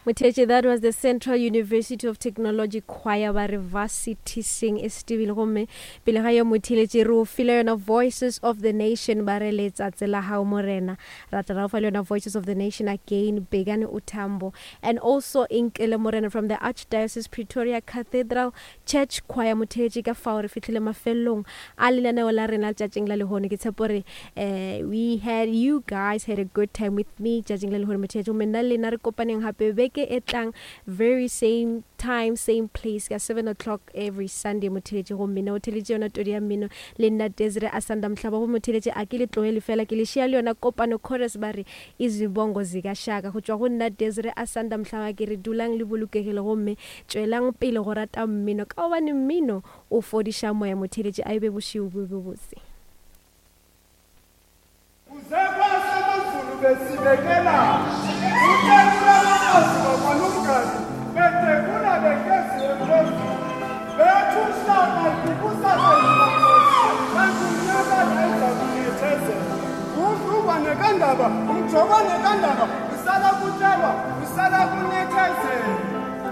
Muteche, that was the Central University of Technology Choir ba re varsity sing estibile gomme pele ga yo motheletše re o file yona Voices of the Nation ba re letsatsi la hao morena ra tla ra o file yona Voices of the Nation again Begane Utambo and also Inkele Morena from the Archdiocese Pretoria Cathedral Church Choir motheletše ka fao re fitlhile mafelong a lenaneo la rena tšatšing la lehone ke tshepo re you guys had a good time with me tšatšing la lehone motheletše gomme nna lena re kopaneng hape ke etlang very same time same place ka 7 o'clock every Sunday motheletše go mmina o theletše yona todi ya mmino le nna Desire Asanda Mhlaba go motheletše a ke le tloele fela ke le shia le yona kopano chorus ba re izibongo zikashaka go tswa go nna Desire Asanda Mhlaba ke re dulang le bolokegile gomme tswelang pele go rata mmino ka obane mmino o fodisha moya motheletše a ebe boshiu bo botse uzeba samazulu besibekela uthemba kwanomkani betekuna bekezi emlozi bethusana ikusasa kankunyaka layiza kunetheze uzuba nekandaba umjobane kandaba usala kutshelwa usala kunetheze